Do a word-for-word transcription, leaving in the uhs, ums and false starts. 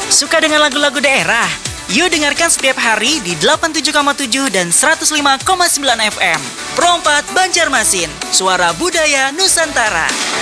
Suka dengan lagu-lagu daerah? Yuk dengarkan setiap hari di delapan puluh tujuh koma tujuh dan seratus lima koma sembilan F M. Pro empat Banjarmasin, suara budaya Nusantara.